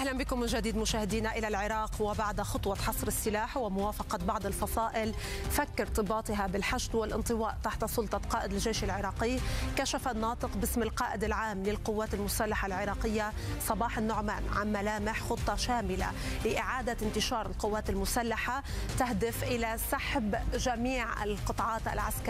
أهلا بكم من جديد مشاهدينا إلى العراق. وبعد خطوة حصر السلاح وموافقة بعض الفصائل فك ارتباطها بالحشد والانطواء تحت سلطة قائد الجيش العراقي، كشف الناطق باسم القائد العام للقوات المسلحة العراقية صباح النعمان عن ملامح خطة شاملة لإعادة انتشار القوات المسلحة تهدف إلى سحب جميع القطاعات العسكرية